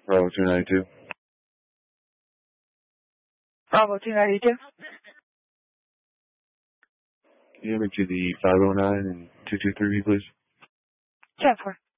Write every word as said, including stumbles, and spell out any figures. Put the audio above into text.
Bravo two ninety-two. Bravo two ninety-two. Can you get me to the five oh nine and two two three, please? ten four.